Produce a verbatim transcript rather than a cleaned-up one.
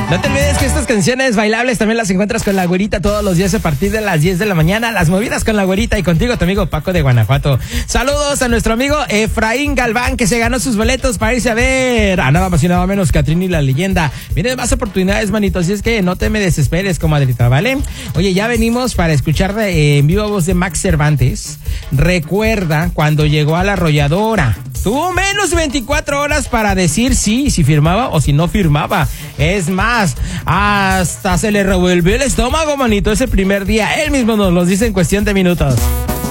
No te olvides que estas canciones bailables también las encuentras con La Güerita todos los días a partir de las diez de la mañana. Las movidas con La Güerita y contigo, tu amigo Paco de Guanajuato. Saludos a nuestro amigo Efraín Galván, que se ganó sus boletos para irse a ver a nada más y nada menos Catrín y la Leyenda. Vienen más oportunidades, manito, así es que no te me desesperes, comadrita, ¿vale? Oye, ya venimos para escuchar eh, en viva voz de Max Cervantes. Recuerda cuando llegó a La Arrolladora. Tuvo menos de veinticuatro horas para decir sí, si firmaba o si no firmaba. Es más, hasta se le revolvió el estómago, manito, ese primer día. Él mismo nos lo dice en cuestión de minutos.